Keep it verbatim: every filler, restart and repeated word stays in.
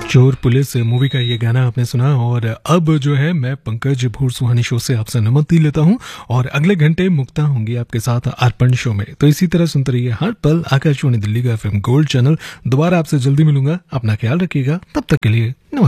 चोर police movie का ये गाना आपने सुना और अब जो है मैं पंकज भूर सुहानी शो से आपसे अनुमति लेता हूं और अगले घंटे मुक्ता होंगी आपके साथ अर्पण शो में। तो इसी तरह सुनते रहिए हर पल आकाशवाणी दिल्ली का एफएम गोल्ड चैनल। दोबारा आपसे जल्दी मिलूंगा, अपना ख्याल रखिएगा, तब तक के लिए नमस्कार।